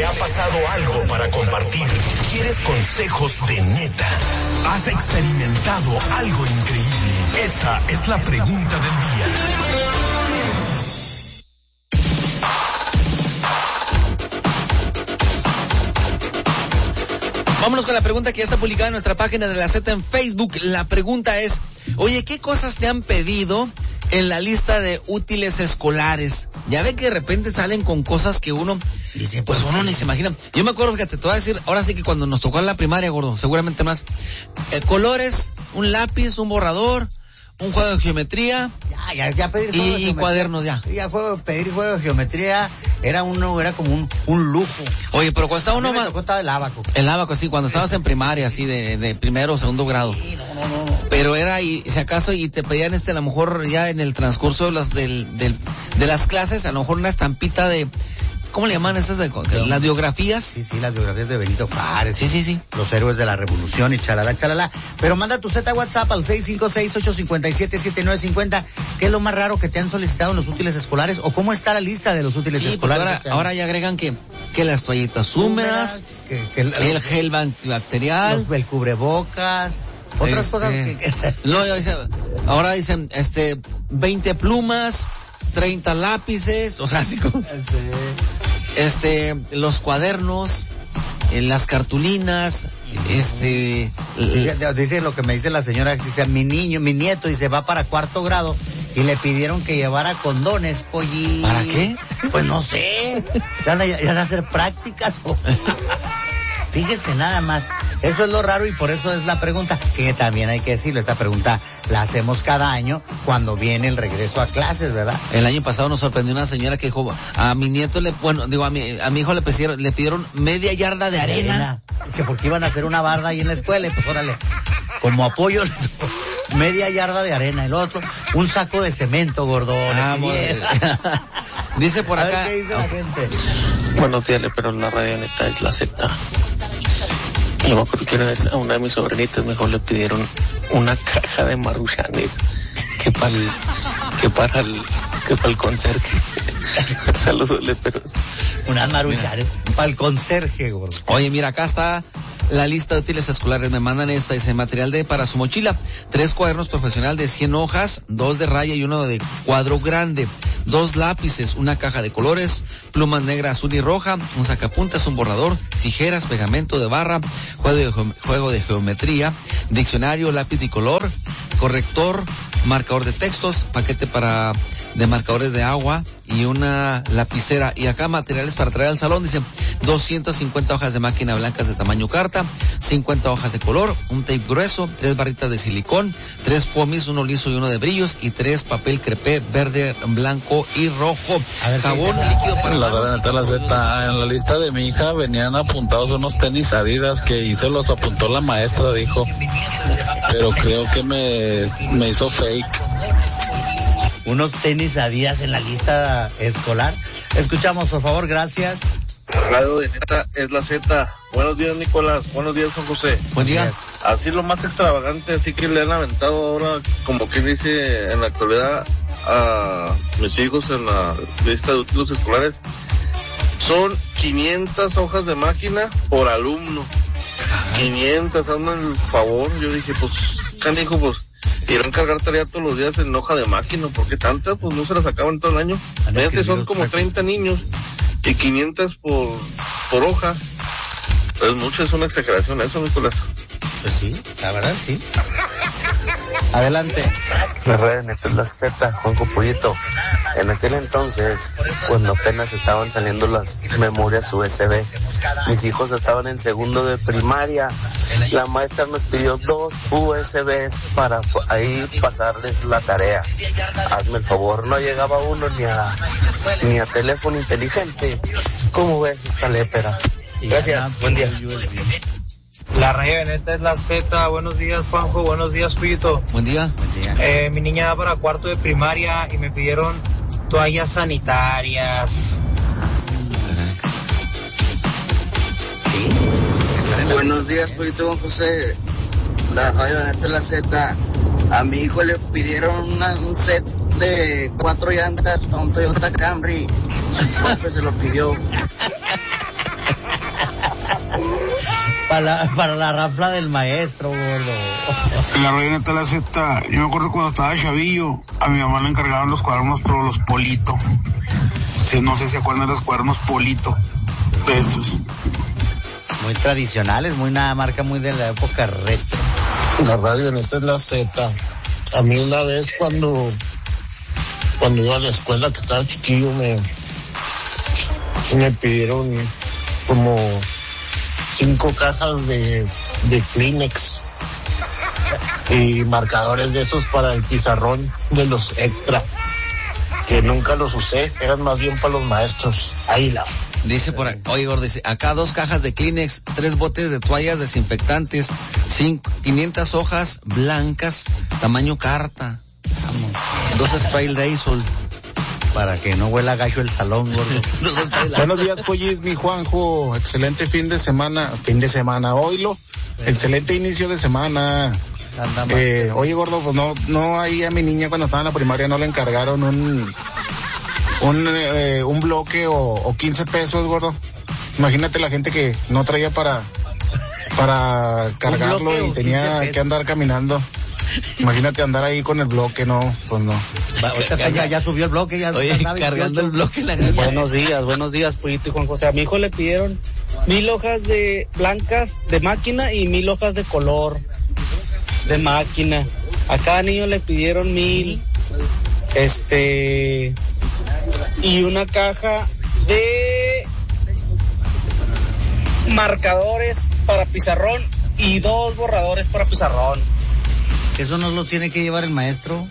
ha pasado algo para compartir? ¿Quieres consejos de neta? ¿Has experimentado algo increíble? Esta es la pregunta del día. Vámonos con la pregunta que ya está publicada en nuestra página de La Z en Facebook. La pregunta es, oye, ¿qué cosas te han pedido en la lista de útiles escolares? Ya ve que de repente salen con cosas que uno, pues uno ni se imagina. Yo me acuerdo, fíjate, te voy a decir, ahora sí que cuando nos tocó en la primaria, gordo, seguramente más, colores, un lápiz, un borrador, un juego de geometría. Ya pedir juego de geometría. Y cuadernos, ya. Ya pedir juego de geometría era como un lujo. Oye, pero cuando estaba uno más... Estaba el ábaco. El ábaco, sí, cuando estabas en primaria, así, de primero o segundo grado. Sí, no. Pero era, y si acaso, y te pedían a lo mejor ya en el transcurso de las clases, a lo mejor una estampita de... ¿Cómo le llaman esas las biografías? Sí, las biografías de Benito Juárez. Sí. Los héroes de la revolución y chalala. Pero manda tu Z WhatsApp al 656-857-7950. ¿Qué es lo más raro que te han solicitado en los útiles escolares? ¿O cómo está la lista de los útiles escolares? Ahora ya agregan que las toallitas húmedas, el gel antibacterial, el cubrebocas, otras cosas que... No, ahora dicen, 20 plumas, 30 lápices, o sea, así como... los cuadernos, las cartulinas, Dice lo que me dice la señora, dice, mi nieto, dice, va para 4º grado, y le pidieron que llevara condones, polli. ¿Para qué? Pues no sé, van a hacer prácticas, Fíjese nada más, eso es lo raro y por eso es la pregunta, que también hay que decirlo, esta pregunta la hacemos cada año cuando viene el regreso a clases, ¿verdad? El año pasado nos sorprendió una señora que dijo, a mi nieto a mi hijo le pidieron media yarda de arena. Que porque iban a hacer una barda ahí en la escuela, y pues órale, como apoyo, media yarda de arena, el otro, un saco de cemento, gordo. Dice por acá. A ver qué dice la gente. Buenos días, pero la radio neta es la Z. Yo me acuerdo que a una de mis sobrinitas mejor le pidieron una caja de Maruchanes que para el conserje. Saludos, pero unas Maruchanes para el conserje, gordo. Oye, mira, acá está la lista de útiles escolares. Me mandan dice material para su mochila, 3 cuadernos profesional de 100 hojas, 2 de raya y 1 de cuadro grande, 2 lápices, una caja de colores, plumas negra, azul y roja, un sacapuntas, un borrador, tijeras, pegamento de barra, juego de geometría, diccionario, lápiz de color, corrector, marcador de textos, paquete de marcadores de agua y una lapicera. Y acá materiales para traer al salón, dice 250 hojas de máquina blancas de tamaño carta, 50 hojas de color, un tape grueso, 3 barritas de silicón, 3 pomis, 1 liso y 1 de brillos, y 3 papel crepé verde, blanco y rojo. Jabón líquido para la manos. La Z, en la lista de mi hija venían apuntados unos tenis Adidas que hizo, los apuntó la maestra, dijo, pero creo que me hizo fake. Unos tenis Adidas en la lista escolar. Escuchamos, por favor, gracias. Radio de neta es la Z. Buenos días, Nicolás. Buenos días, Juan José. Buen día. Así lo más extravagante, así que le han aventado ahora, como quien dice en la actualidad, a mis hijos en la lista de útiles escolares, son 500 hojas de máquina por alumno. 500, hazme el favor. Yo dije, pues, canijo, pues, irán a cargar tarea todos los días en hoja de máquina. ¿Por qué tantas? Pues no se las acaban todo el año. Fíjate, son como 30 niños y 500 por hoja. Es mucho, es una exageración eso, Nicolás. Pues sí, la verdad sí. Adelante. La red neta es la Z, Juanjo Pollito. En aquel entonces, cuando apenas estaban saliendo las memorias USB, mis hijos estaban en segundo de primaria. La maestra nos pidió 2 USBs para ahí pasarles la tarea. Hazme el favor, no llegaba uno ni a teléfono inteligente. ¿Cómo ves esta lépera? Gracias, buen día. La radio neta es la Z. Buenos días, Juanjo. Buenos días, Puyito. Buen día. Mi niña va para 4º de primaria y me pidieron toallas sanitarias. ¿Sí? Buenos días, Puyito, Juan José. La radio neta es la Z. A mi hijo le pidieron un set de 4 llantas para un Toyota Camry. Su profe se lo pidió. Para la rafla del maestro, gordo. En la radio Neta la Z, yo me acuerdo cuando estaba chavillo, a mi mamá le encargaban los cuadernos, pero los Polito. Sí, no sé si se acuerdan de los cuadernos Polito, de esos. Muy tradicionales, muy una marca muy de la época retro. La radio Neta es la Z. A mí una vez cuando iba a la escuela, que estaba chiquillo, me pidieron como 5 cajas de Kleenex y marcadores de esos para el pizarrón de los extra, que nunca los usé, eran más bien para los maestros. Ahí la... Dice por acá, oye, gordo, dice, acá 2 cajas de Kleenex, 3 botes de toallas desinfectantes, 500 hojas blancas, tamaño carta, 2 spray Lysol. Para que no huela gacho el salón, gordo. Buenos días, Pollis, mi Juanjo. Excelente fin de semana, oílo. Excelente inicio de semana. Oye, gordo, pues no ahí a mi niña cuando estaba en la primaria no le encargaron un bloque o 15 pesos, gordo. Imagínate la gente que no traía para cargarlo y tenía que andar caminando. Imagínate andar ahí con el bloque, no, pues no. Ahorita ya subió el bloque, ya está cargando el bloque la niña. Buenos días, Pollito y Juan José. A mi hijo le pidieron 1000 hojas de blancas de máquina y 1000 hojas de color de máquina. A cada niño le pidieron 1000, y una caja de marcadores para pizarrón y 2 borradores para pizarrón. ¿Eso no lo tiene que llevar el maestro?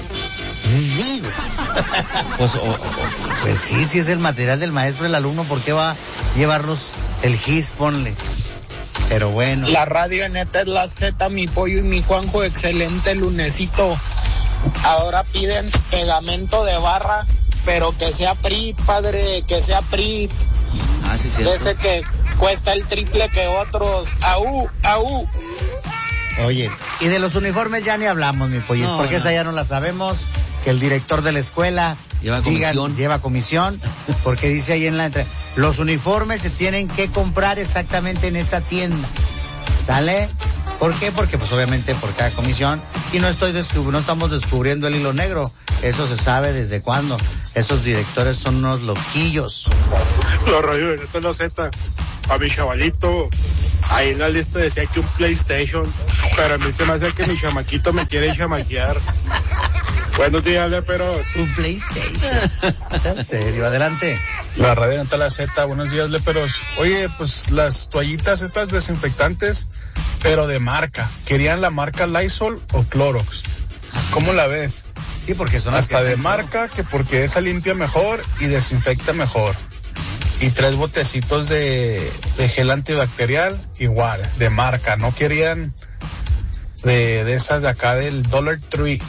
Pues sí, si es el material del maestro, el alumno, ¿por qué va a llevarlos el GIS? Ponle. Pero bueno. La radio Neta es la Z, mi Pollo y mi Juanjo, excelente lunesito. Ahora piden pegamento de barra, pero que sea PRIT, padre, que sea PRIT. Ah, sí, cierto. Ese que cuesta el triple que otros. ¡Au! Oye, y de los uniformes ya ni hablamos, mi Pollo, porque esa ya no la sabemos, que el director de la escuela lleva comisión, porque dice ahí en la entrada, los uniformes se tienen que comprar exactamente en esta tienda, ¿sale? ¿Por qué? Porque pues obviamente por cada comisión, y no estamos descubriendo el hilo negro, eso se sabe desde cuándo, esos directores son unos loquillos. La radio de Neta es la Z, a mi chavalito, ahí en la lista decía que un PlayStation, pero a mí se me hace que mi chamaquito me quiere chamaquear. Buenos días, leperos. Un PlayStation. ¿En serio? Adelante. La radio Neta la Z, buenos días, leperos. Oye, pues las toallitas estas desinfectantes, pero de marca. ¿Querían la marca Lysol o Clorox? ¿Cómo la ves? Sí, porque son las hasta de marca, que porque esa limpia mejor y desinfecta mejor. Y 3 botecitos de gel antibacterial, igual, de marca. No querían de esas de acá del Dollar Tree.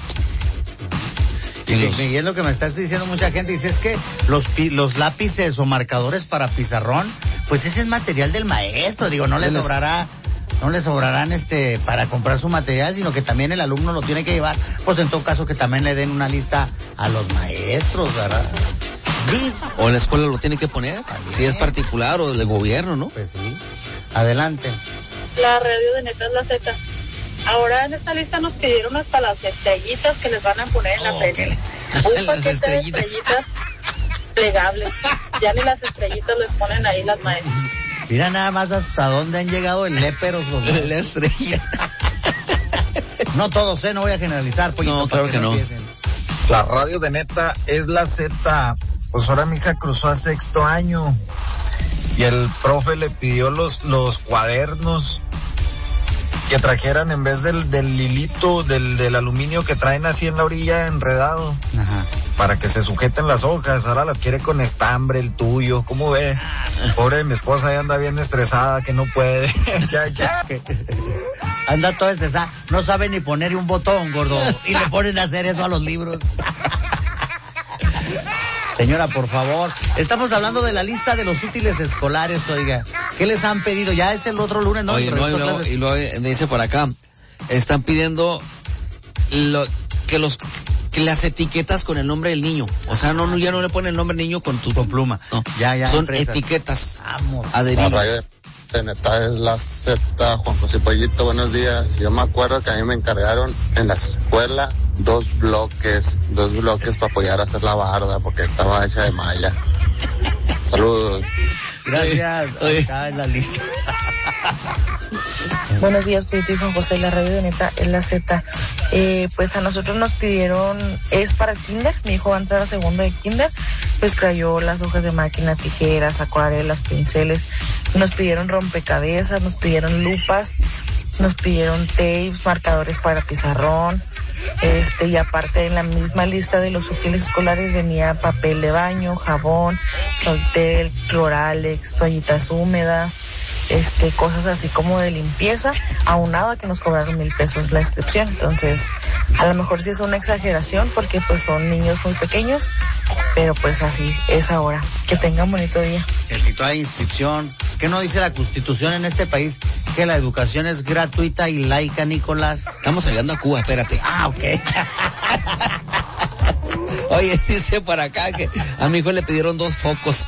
Y es lo que me estás diciendo mucha gente, dice, es que los lápices o marcadores para pizarrón, pues ese es material del maestro, digo, no le sobrarán para comprar su material, sino que también el alumno lo tiene que llevar, pues en todo caso que también le den una lista a los maestros, ¿verdad? Sí. O la escuela lo tiene que poner, también. Si es particular o del gobierno, ¿no? Pues sí. Adelante. La radio de Neta es la Z. Ahora en esta lista nos pidieron hasta las estrellitas que les van a poner en la frente. Un paquete de estrellitas plegables. Ya ni las estrellitas les ponen ahí las maestras. Mira nada más hasta dónde han llegado el léperos. La estrella. No todos, no voy a generalizar. Pollito, no, claro que no. La radio de Neta es la Z. Pues ahora mi hija cruzó a 6º año y el profe le pidió los cuadernos que trajeran en vez del hilito del aluminio que traen así en la orilla enredado. Ajá. Para que se sujeten las hojas. Ahora lo quiere con estambre el tuyo. ¿Cómo ves? Pobre de mi esposa, ya anda bien estresada, que no puede. ya. Anda toda estresada. No sabe ni poner un botón, gordo. Y le ponen a hacer eso a los libros. Señora, por favor. Estamos hablando de la lista de los útiles escolares, oiga. ¿Qué les han pedido? Ya es el otro lunes, ¿no? Oye, y luego dice por acá, están pidiendo que las etiquetas con el nombre del niño. O sea, ya no le ponen el nombre del niño con pluma. No, ya. Son empresas. Etiquetas Vamos. adheridas. de Neta es la Z, Juan José Pollito, buenos días. Yo me acuerdo que a mí me encargaron en la escuela dos bloques para apoyar a hacer la barda porque estaba hecha de malla. Saludos. Gracias. Acá en la lista. Buenos días, Pollito y Juan José, la radio de Neta es la Z. Pues a nosotros nos pidieron, es para kinder, mi hijo va a entrar a segundo de kinder, pues crayolas, hojas de máquina, tijeras, acuarelas, pinceles, nos pidieron rompecabezas, nos pidieron lupas, nos pidieron tapes, marcadores para pizarrón, y aparte en la misma lista de los útiles escolares venía papel de baño, jabón, Soltel, Cloralex, toallitas húmedas, cosas así como de limpieza, aunado a que nos cobraron 1,000 pesos la inscripción. Entonces, a lo mejor sí es una exageración porque pues son niños muy pequeños, pero pues así es ahora. Que tengan bonito día. El título de inscripción, ¿qué no dice la Constitución en este país? Que la educación es gratuita y laica, Nicolás. Estamos llegando a Cuba, espérate. Ok. Oye, dice por acá que a mi hijo le pidieron 2 focos.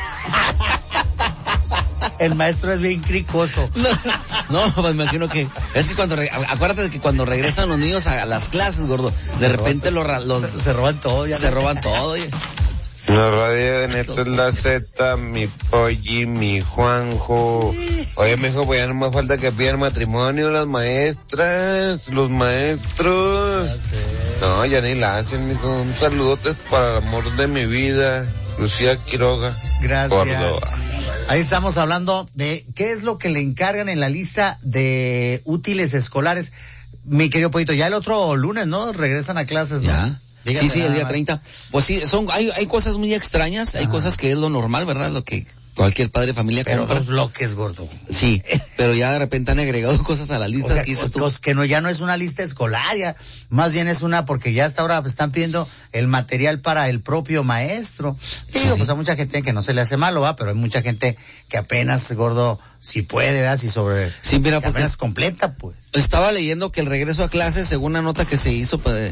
El maestro es bien cricoso. No, me imagino que es que acuérdate de que cuando regresan los niños a las clases, gordo, de repente se roban todo. Se roban todo. Oye. La radio de Neta es la Z, mi Polly, mi Juanjo. Oye, mijo, pues ya no me falta que pidan matrimonio las maestras, los maestros. No, ya ni la hacen, mijo. Un saludote para el amor de mi vida, Lucía Quiroga. Gracias. Córdoba. Ahí estamos hablando de qué es lo que le encargan en la lista de útiles escolares. Mi querido Pollito, ya el otro lunes, ¿no? Regresan a clases, ¿no? Ya. Dígame sí, el día 30. Pues sí, hay cosas muy extrañas, hay cosas que es lo normal, ¿verdad? Lo que cualquier padre de familia compra. Pero 2 bloques, gordo. Sí, pero ya de repente han agregado cosas a la lista. O sea, que dices tú. Que ya no es una lista escolar, ya, más bien es una, porque ya hasta ahora están pidiendo el material para el propio maestro. Digo, pues a mucha gente que no se le hace malo, ¿va? Pero hay mucha gente que apenas, gordo, si puede, ¿verdad? Sí, mira, porque apenas completa, pues. Estaba leyendo que el regreso a clases, según una nota que se hizo, pues,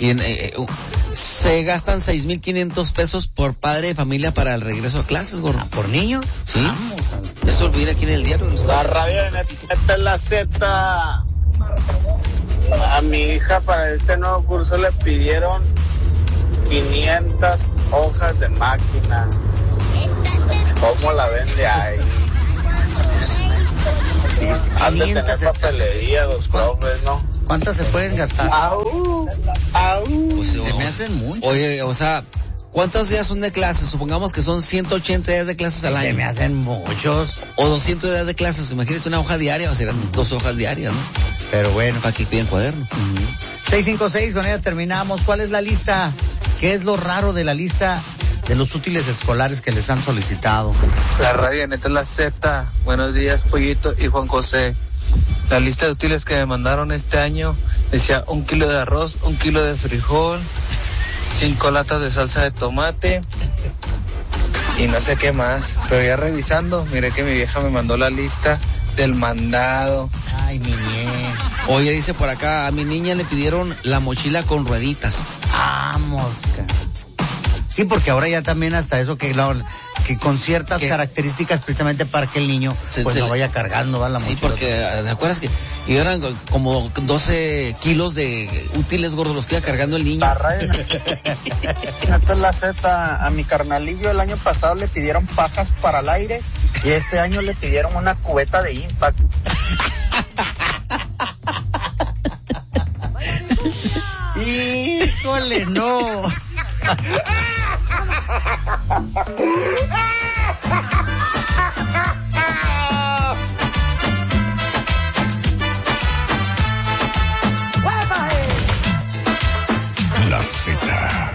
se gastan 6,500 pesos por padre de familia para el regreso a clases, gordo. ¿Por niño? Sí. Eso viene aquí en el diario. La radio de Neta es la Z. A mi hija para este nuevo curso le pidieron 500 hojas de máquina. ¿Cómo la vende ahí? Han de tener papelería los profes, ¿no? ¿Cuántas se pueden gastar? Pues, se me hacen muchas. Oye, o sea, ¿cuántos días son de clases? Supongamos que son 180 días de clases al año. Se me hacen muchos. O 200 días de clases. Imagínense una hoja diaria, o serán 2 hojas diarias, ¿no? Pero bueno. Para que piden cuaderno. 656, con ella terminamos. ¿Cuál es la lista? ¿Qué es lo raro de la lista de los útiles escolares que les han solicitado? La radio de Neta es la Z. Buenos días, Pollito y Juan José. La lista de útiles que me mandaron este año decía 1 kilo de arroz, 1 kilo de frijol, 5 latas de salsa de tomate y no sé qué más. Pero ya revisando, miré que mi vieja me mandó la lista del mandado. Ay, mi niña. Oye, dice por acá, a mi niña le pidieron la mochila con rueditas. Ah, mosca. Sí, porque ahora ya también hasta eso que con ciertas características precisamente para que el niño no vaya cargando, ¿va? La mochila. Sí, porque ¿te acuerdas que eran como 12 kilos de útiles, gordos, los que iba cargando el niño? Esta es la Z. A mi carnalillo el año pasado le pidieron pajas para el aire y este año le pidieron una cubeta de Impact. Híjole, no.